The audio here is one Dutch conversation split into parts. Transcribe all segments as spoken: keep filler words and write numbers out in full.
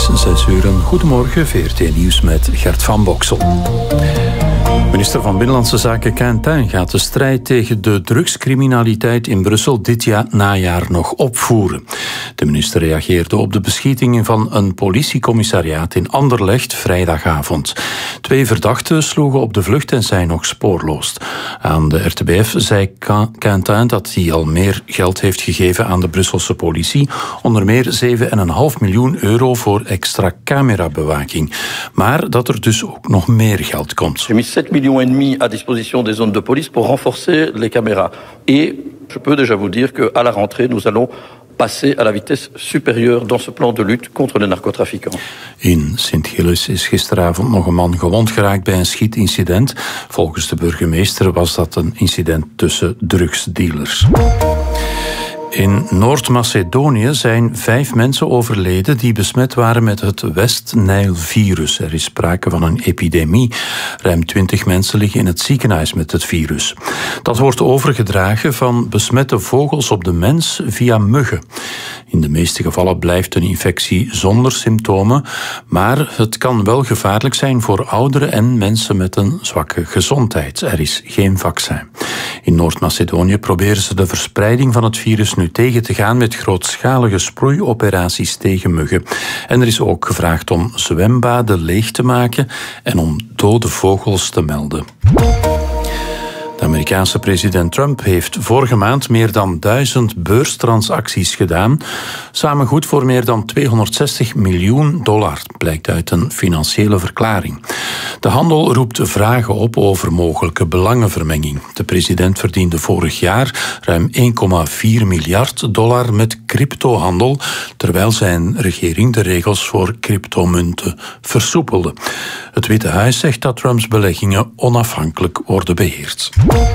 is zes uur. Goedemorgen, V R T Nieuws met Gert van Boksel. Minister van Binnenlandse Zaken Quentin gaat de strijd tegen de drugscriminaliteit in Brussel dit jaar najaar nog opvoeren. De minister reageerde op de beschietingen van een politiecommissariaat in Anderlecht vrijdagavond. Twee verdachten sloegen op de vlucht en zijn nog spoorloos. Aan de R T B F zei Quentin dat hij al meer geld heeft gegeven aan de Brusselse politie, onder meer zeven komma vijf miljoen euro voor extra camerabewaking. Maar dat er dus ook nog meer geld komt. millions et demi à disposition des zones de police pour renforcer les caméras. Et je peux déjà vous dire qu'à la rentrée, nous allons passer à la vitesse supérieure dans ce plan de lutte contre les narcotrafiquants. In Sint-Gilles is gisteravond nog een man gewond geraakt bij een schietincident. Volgens de burgemeester was dat een incident tussen drugsdealers. In Noord-Macedonië zijn vijf mensen overleden die besmet waren met het West-Nijl-virus. Er is sprake van een epidemie. Ruim twintig mensen liggen in het ziekenhuis met het virus. Dat wordt overgedragen van besmette vogels op de mens via muggen. In de meeste gevallen blijft een infectie zonder symptomen, maar het kan wel gevaarlijk zijn voor ouderen en mensen met een zwakke gezondheid. Er is geen vaccin. In Noord-Macedonië proberen ze de verspreiding van het virus nu tegen te gaan met grootschalige sproeioperaties tegen muggen. En er is ook gevraagd om zwembaden leeg te maken en om dode vogels te melden. De Amerikaanse president Trump heeft vorige maand meer dan duizend beurstransacties gedaan. Samen goed voor meer dan tweehonderdzestig miljoen dollar, blijkt uit een financiële verklaring. De handel roept vragen op over mogelijke belangenvermenging. De president verdiende vorig jaar ruim één komma vier miljard dollar met cryptohandel, terwijl zijn regering de regels voor cryptomunten versoepelde. Het Witte Huis zegt dat Trumps beleggingen onafhankelijk worden beheerd.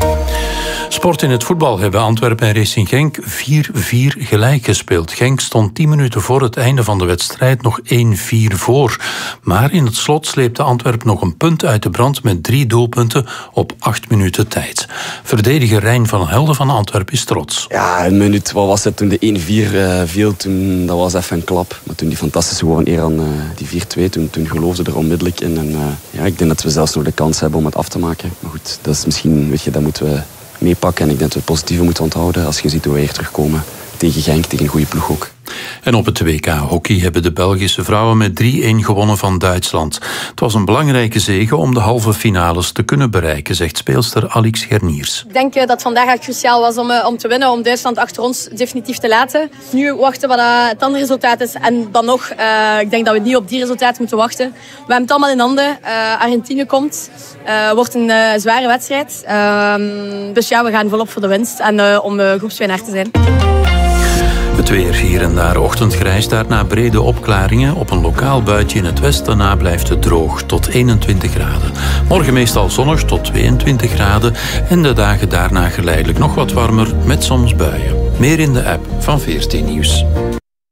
Sport in het voetbal hebben Antwerpen en Racing Genk vier vier gelijk gespeeld. Genk stond tien minuten voor het einde van de wedstrijd nog één vier voor. Maar in het slot sleepte Antwerpen nog een punt uit de brand met drie doelpunten op acht minuten tijd. Verdediger Rijn van Helden van Antwerpen is trots. Ja, een minuut, wat was het toen de één vier uh, viel, toen, dat was even een klap. Maar toen die fantastische gewoon eer aan uh, die vier twee, toen, toen geloofde er onmiddellijk in. En uh, ja, ik denk dat we zelfs nog de kans hebben om het af te maken. Maar goed, dat is misschien, weet je, dat moeten we meepakken. En ik denk dat we het positieve moeten onthouden als je ziet hoe we hier terugkomen tegen Genk, tegen een goede ploeg ook. En op het W K hockey hebben de Belgische vrouwen met drie-een gewonnen van Duitsland. Het was een belangrijke zege om de halve finales te kunnen bereiken, zegt speelster Alix Gerniers. Ik denk dat vandaag echt cruciaal was om, om te winnen, om Duitsland achter ons definitief te laten. Nu wachten wat het andere resultaat is. En dan nog, uh, ik denk dat we niet op die resultaten moeten wachten. We hebben het allemaal in handen. Uh, Argentinië komt. Uh, wordt een uh, zware wedstrijd. Uh, dus ja, we gaan volop voor de winst en uh, om uh, groepswinnaar te zijn. Het weer hier en daar ochtendgrijs, daarna brede opklaringen. Op een lokaal buitje in het westen, daarna blijft het droog tot eenentwintig graden. Morgen meestal zonnig tot tweeëntwintig graden en de dagen daarna geleidelijk nog wat warmer met soms buien. Meer in de app van V R T Nieuws.